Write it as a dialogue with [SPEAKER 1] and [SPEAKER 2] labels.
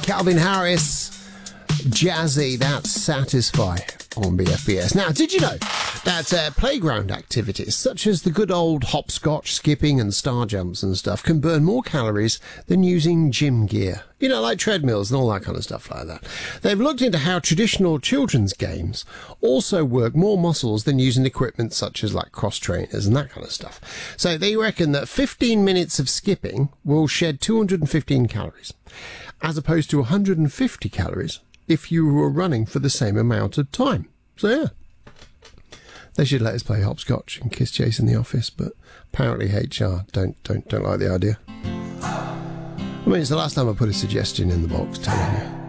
[SPEAKER 1] Calvin Harris, Jazzy, that's Satisfy on BFBS. Now, did you know that playground activities such as the good old hopscotch, skipping and star jumps and stuff can burn more calories than using gym gear? You know, like treadmills and all that kind of stuff like that. They've looked into how traditional children's games also work more muscles than using equipment such as like cross trainers and that kind of stuff. So they reckon that 15 minutes of skipping will shed 215 calories, as opposed to 150 calories if you were running for the same amount of time. So yeah, they should let us play hopscotch and kiss chase in the office, but apparently HR don't like the idea. I mean, it's the last time I put a suggestion in the box, telling you.